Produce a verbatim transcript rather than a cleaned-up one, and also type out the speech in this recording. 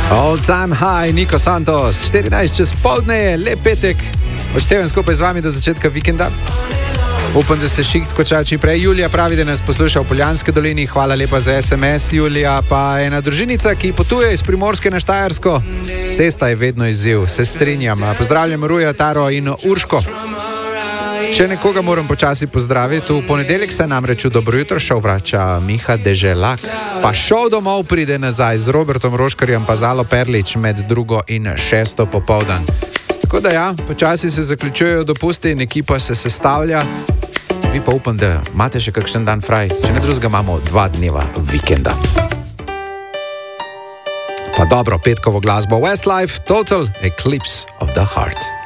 All time high, Niko Santos, štirinajst čez poldne, lep petek. Odštevem skupaj z vami do začetka vikenda. Upam, da se šiht konča čim prej. Julija pravi, da nas posluša v Poljanski dolini. Hvala lepa za es em es. Julija pa je ena družinica, ki potuje iz Primorske na Štajersko. Cesta je vedno izziv, se strinjam. Pozdravljam Ruja, Taro in Urško. Še nekoga moram počasi pozdraviti. V ponedeljek se namreč v Dobro jutro šov vrača Miha Deželak. Pa šov domov pride nazaj z Robertom Roškarjem pa Zalo Perlič med drugo in šesto popoldan. Tako da ja, počasi se zaključujejo dopusti in ekipa se sestavlja. Vi pa upam, da imate še kakšen dan fraj. Če ne drugega, imamo dva dneva vikenda. Pa dobro, petkovo glasbo Westlife, Total Eclipse of the Heart.